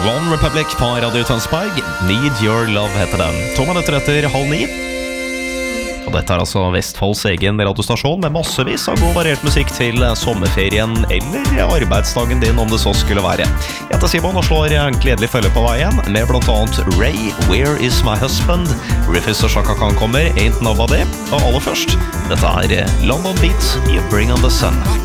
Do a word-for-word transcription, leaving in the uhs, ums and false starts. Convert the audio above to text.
One Republic på Radio Tønsberg. Need Your Love heter den. To minutter etter halv ni. Og dette er altså Vestfolds egen radiostasjon med massevis av god variert musikk til sommerferien eller arbeidsdagen din, om det så skulle være. Jeg heter Simon og slår gledelig følge på veien med blant annet Ray, Where Is My Husband, Rufus og Shaka Khan kommer, Ain't Nobody, og aller først, dette er London Beat, You Bring On The Sun.